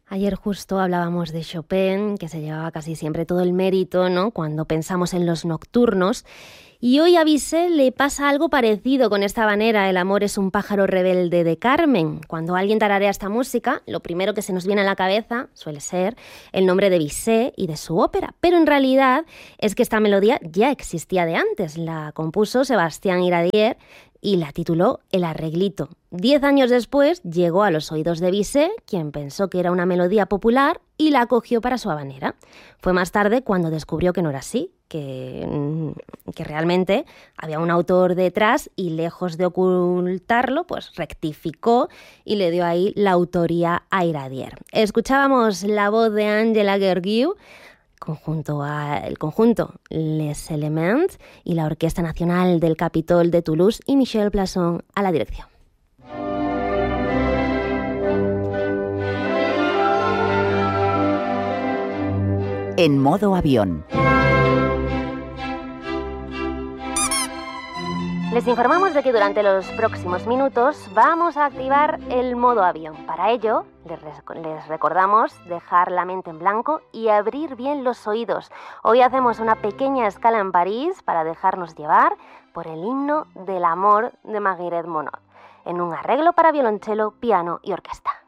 Ayer justo hablábamos de Chopin, que se llevaba casi siempre todo el mérito, ¿no?, cuando pensamos en los nocturnos. Y hoy a Bizet le pasa algo parecido con esta habanera, El amor es un pájaro rebelde de Carmen. Cuando alguien tararea esta música, lo primero que se nos viene a la cabeza suele ser el nombre de Bizet y de su ópera. Pero en realidad es que esta melodía ya existía de antes. La compuso Sebastián Iradier y la tituló El arreglito. 10 años después llegó a los oídos de Bizet, quien pensó que era una melodía popular y la acogió para su habanera. Fue más tarde cuando descubrió que no era así, que realmente había un autor detrás y lejos de ocultarlo, pues rectificó y le dio ahí la autoría a Iradier. Escuchábamos la voz de Angela Gheorghiu, el conjunto Les Elements y la Orquesta Nacional del Capitol de Toulouse y Michel Plasson a la dirección. En modo avión. Les informamos de que durante los próximos minutos vamos a activar el modo avión. Para ello, les recordamos dejar la mente en blanco y abrir bien los oídos. Hoy hacemos una pequeña escala en París para dejarnos llevar por el himno del amor de Marguerite Monod, en un arreglo para violonchelo, piano y orquesta.